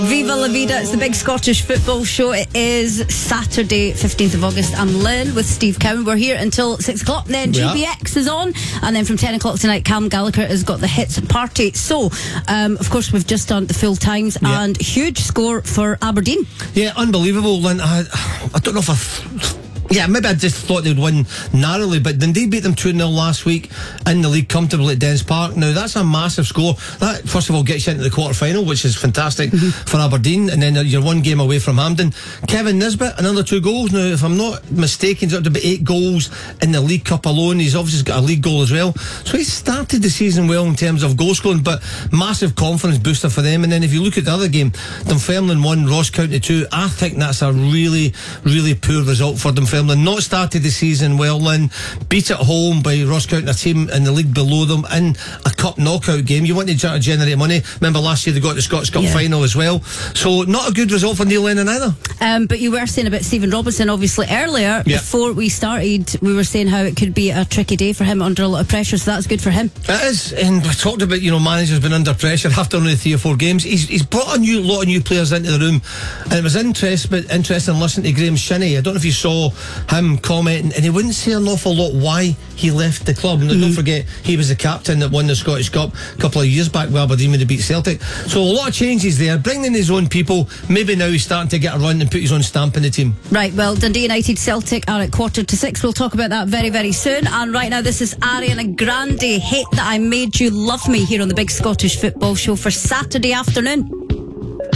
Viva La Vida, it's the big Scottish football show. It is Saturday, 15th of August. I'm Lynn with Steve Cowan. We're here until 6 o'clock. Then GBX is on. And then from 10 o'clock tonight, Cam Gallagher has got the hits party. So, of course, we've just done the full times and huge score for Aberdeen. Yeah, unbelievable, Lynn. I don't know if maybe I just thought they'd win narrowly, but Dundee beat them 2-0 last week in the league comfortably at Dens Park. Now, that's a massive score. That, first of all, gets you into the quarter-final, which is fantastic for Aberdeen, and then you're one game away from Hampden. Kevin Nisbet, another 2 goals. Now, if I'm not mistaken, he's up to about 8 goals in the League Cup alone. He's obviously got a league goal as well. So he started the season well in terms of goal scoring, but massive confidence booster for them. And then if you look at the other game, Dunfermline 1, Ross County 2. I think that's a really, really poor result for Dunfermline. Not started the season well, Lynn. Beat at home by Ross County, a team in the league below them, in a cup knockout game. You want to generate money. Remember last year they got the Scottish Cup final as well. So not a good result for Neil Lennon either. But you were saying about Stephen Robinson, obviously, earlier, before we started, we were saying how it could be a tricky day for him under a lot of pressure, so that's good for him. It is, and we talked about, managers been under pressure after only 3 or 4 games. He's brought a lot of new players into the room, and it was interesting listening to Graham Shinney. I don't know if you saw him commenting, and he wouldn't say an awful lot why he left the club. And don't forget, he was the captain that won the Scottish Cup a couple of years back with Aberdeen when they beat Celtic. So a lot of changes there, bringing in his own people. Maybe now he's starting to get a run and put his own stamp in the team. Right, well, Dundee United Celtic are at 5:45. We'll talk about that very, very soon. And right now, this is Ariana Grande, Hate That I Made You Love Me, here on the big Scottish football show for Saturday afternoon.